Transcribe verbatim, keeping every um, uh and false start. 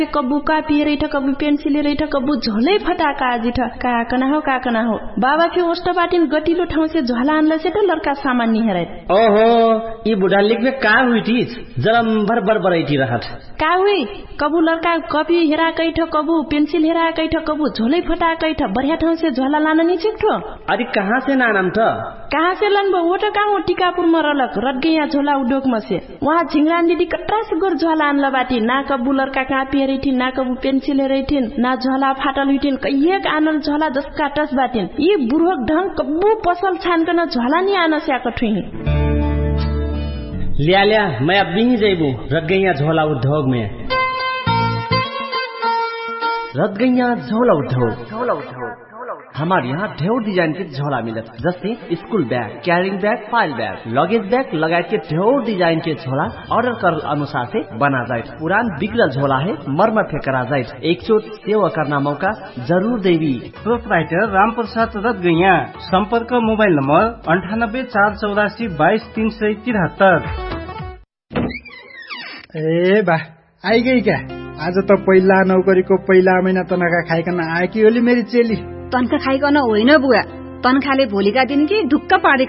कबू कापी रही कबू पेंसिल रही कबू झोलै फटाका आजी ठ का कना हो का कना हो बाबा के ओष्ट बाटिन गटिलो ठाउँ से झोला आनला से त लड़का सामान नि हेरै ओहो ई बुढा लिखबे का हुई थी जरम भर भर बरैठी रहत का हुई कबू लड़का कॉपी हेरा कैठ कबू पेंसिल हेरा कैठ कबू झोलै फटा कैठ बढ़िया ठाउँ से झोला लान नि छिक्ठो अरे कहाँ से नानम त कहाँ से लन वो त कहाँ टिकापुर में रलक रट गया झोला उद्योग में से वहाँ झिंगरान दीदी कट्रा से गोर झोला आनला बाटी ना कबू लड़का कापी हेरै थिन ना कबू पेंसिल हेरै थिन ना झोला फाटल हुइथिन कहिएक आनल झोला जसका टस बाटिन यी बुढोक ढंग कबू पसल छानकन झोला नि आन स्याक ठुही लिया लिया मैं अब भी ही जैबू रट गईया झोला उद्योग में रट गईया झोला उद्योग झोला उद्योग हमारे यहाँ ढेर डिजाइन के झोला मिलत जैसे school bag carrying bag file bag luggage bag लगायत के ढेर डिजाइन के झोला ऑर्डर कर अनुसार से बना जाए पुरान बिगड़ल झोला है मरम्मत के करा जाए एक चोट सेवा करना मौका जरूर देवी प्रोपराइटर राम प्रसाद रत गैया संपर्क मोबाइल नंबर अंठानब्बे चार चौरासी बाईस तीन सौ तिहत्तर। ए बा आई गई क्या आज तो पहिला नौकरी को पहिला महीना तनखा खाइकन आएकी होली मेरी चेली तनखा खाइकन होइन बुवा तनखाले भोलिका दिन के ढुक्क पारेको